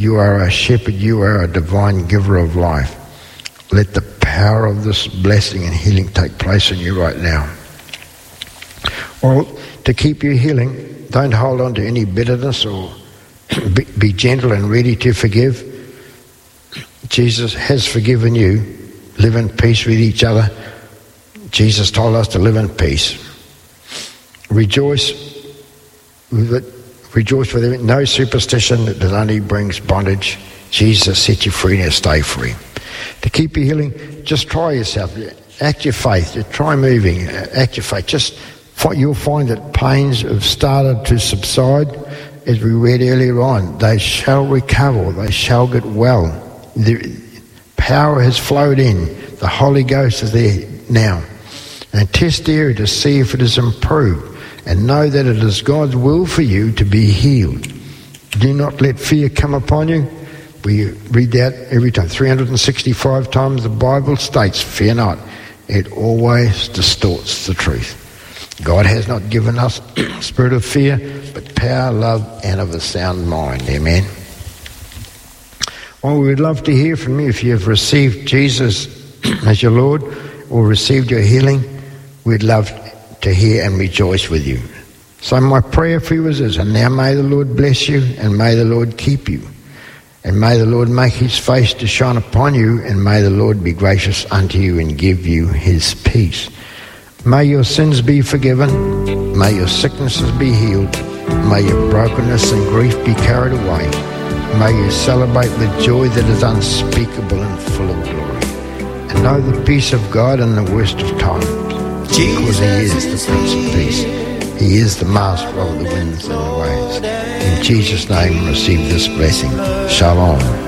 You are our shepherd. You are a divine giver of life. Let the power of this blessing and healing take place in you right now. Well, to keep you healing, don't hold on to any bitterness, or be gentle and ready to forgive. Jesus has forgiven you. Live in peace with each other. Jesus told us to live in peace. Rejoice with it. Rejoice with it. No superstition that only brings bondage. Jesus set you free, now stay free. To keep you healing, just try yourself. Act your faith. Try moving. Act your faith. You'll find that pains have started to subside. As we read earlier on, they shall recover. They shall get well. The power has flowed in. The Holy Ghost is there now. And test the area to see if it is improved. And know that it is God's will for you to be healed. Do not let fear come upon you. We read that every time. 365 times the Bible states, fear not. It always distorts the truth. God has not given us a spirit of fear, but power, love, and of a sound mind. Amen. Well, we would love to hear from you if you have received Jesus as your Lord or received your healing. We'd love to hear and rejoice with you. So my prayer for you is this: and now may the Lord bless you, and may the Lord keep you, and may the Lord make his face to shine upon you, and may the Lord be gracious unto you and give you his peace. May your sins be forgiven, may your sicknesses be healed, may your brokenness and grief be carried away, may you celebrate with joy that is unspeakable and full of glory, and know the peace of God in the worst of times. Because he is the Prince of Peace. He is the master of the winds and the waves. In Jesus' name, receive this blessing. Shalom.